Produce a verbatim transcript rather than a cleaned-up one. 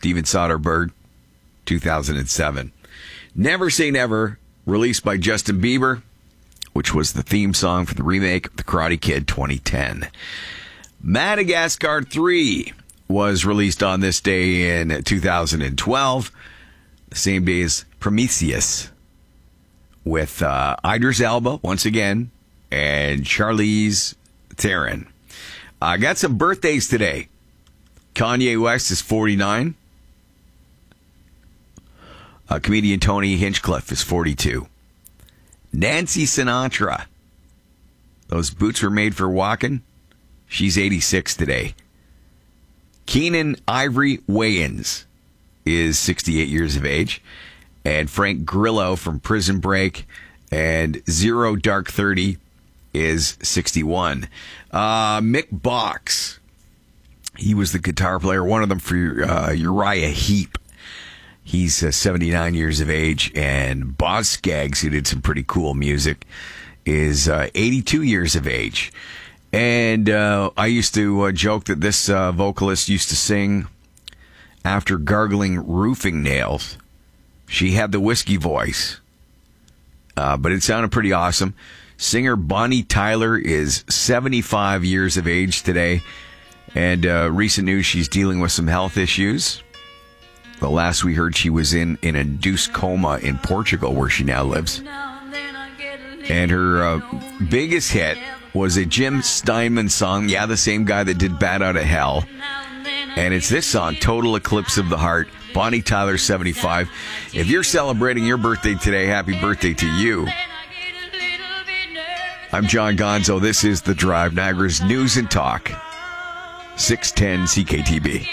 Steven Soderbergh, two thousand seven. Never Say Never, released by Justin Bieber, which was the theme song for the remake of The Karate Kid twenty ten. Madagascar three was released on this day in two thousand twelve, the same day as Prometheus, with uh, Idris Elba, once again, and Charlize Theron. I uh, got some birthdays today. Kanye West is forty-nine. Uh, comedian Tony Hinchcliffe is forty-two. Nancy Sinatra, those boots were made for walking. She's eighty-six today. Keenan Ivory Wayans is sixty-eight years of age. And Frank Grillo from Prison Break and Zero Dark Thirty is sixty-one. Uh, Mick Box, he was the guitar player, one of them for uh, Uriah Heep. He's uh, seventy-nine years of age. And Boz Scaggs, who did some pretty cool music, is uh, eighty-two years of age. And uh, I used to uh, joke that this uh, vocalist used to sing after gargling roofing nails. She had the whiskey voice, uh, but it sounded pretty awesome. Singer Bonnie Tyler is seventy-five years of age today. And uh, recent news, she's dealing with some health issues. The last we heard, she was in an induced coma in Portugal, where she now lives. And her uh, biggest hit was a Jim Steinman song, yeah, the same guy that did Bat Out of Hell. And it's this song, Total Eclipse of the Heart. Bonnie Tyler, seventy-five. If you're celebrating your birthday today, happy birthday to you. I'm John Gonzo. This is The Drive, Niagara's News and Talk. six ten C K T B.